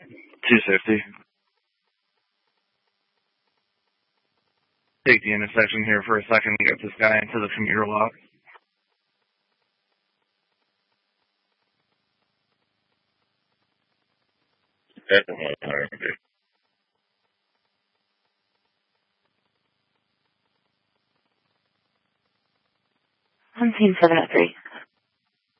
260. Take the intersection here for a second and get this guy into the commuter lock. Definitely. 17703.